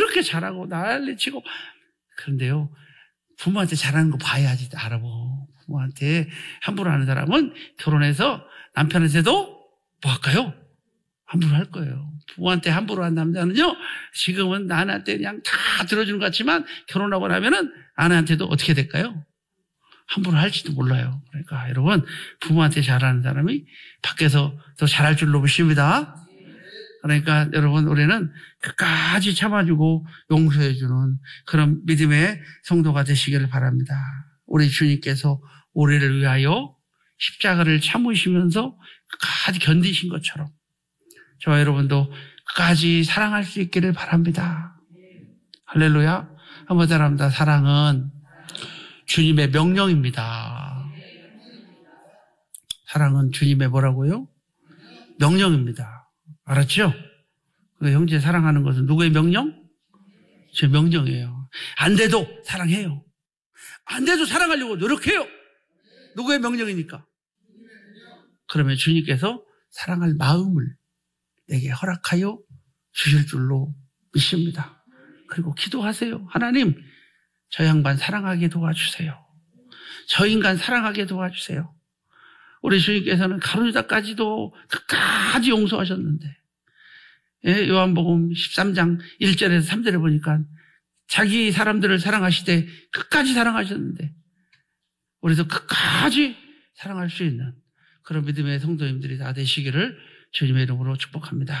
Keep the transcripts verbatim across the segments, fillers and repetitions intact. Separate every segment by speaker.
Speaker 1: 그렇게 잘하고 난리치고. 그런데요, 부모한테 잘하는 거 봐야지 알아보. 부모한테 함부로 하는 사람은 결혼해서 남편한테도 뭐 할까요? 함부로 할 거예요. 부모한테 함부로 한 남자는요, 지금은 아내한테 그냥 다 들어주는 것 같지만 결혼하고 나면은 아내한테도 어떻게 될까요? 함부로 할지도 몰라요. 그러니까 여러분, 부모한테 잘하는 사람이 밖에서 더 잘할 줄로 믿습니다. 그러니까 여러분, 우리는 끝까지 참아주고 용서해주는 그런 믿음의 성도가 되시기를 바랍니다. 우리 주님께서 우리를 위하여 십자가를 참으시면서 끝까지 견디신 것처럼 저와 여러분도 끝까지 사랑할 수 있기를 바랍니다. 할렐루야. 한번 더 합니다. 사랑은 주님의 명령입니다. 사랑은 주님의 뭐라고요? 명령입니다. 알았죠? 그 형제 사랑하는 것은 누구의 명령? 제 명령이에요. 안 돼도 사랑해요. 안 돼도 사랑하려고 노력해요. 누구의 명령이니까? 그러면 주님께서 사랑할 마음을 내게 허락하여 주실 줄로 믿습니다. 그리고 기도하세요. 하나님, 저 양반 사랑하게 도와주세요. 저 인간 사랑하게 도와주세요. 우리 주님께서는 가룟유다까지도 끝까지 용서하셨는데, 예, 요한복음 십삼 장 일 절에서 삼 절에 보니까 자기 사람들을 사랑하시되 끝까지 사랑하셨는데, 우리도 끝까지 사랑할 수 있는 그런 믿음의 성도님들이 다 되시기를 주님의 이름으로 축복합니다.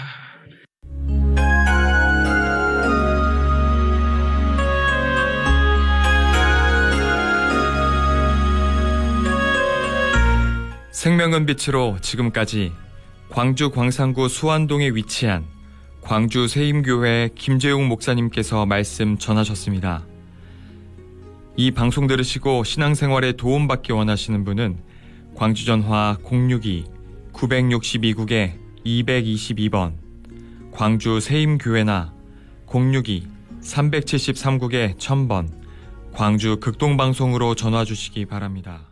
Speaker 2: 생명은 빛으로 지금까지 광주 광산구 수안동에 위치한 광주 세임교회 김재용 목사님께서 말씀 전하셨습니다. 이 방송 들으시고 신앙생활에 도움받기 원하시는 분은 광주전화 공육이 구육이 국에 이이이 번, 광주 세임교회나 공육이 삼칠삼 국에 천 번, 광주 극동방송으로 전화 주시기 바랍니다.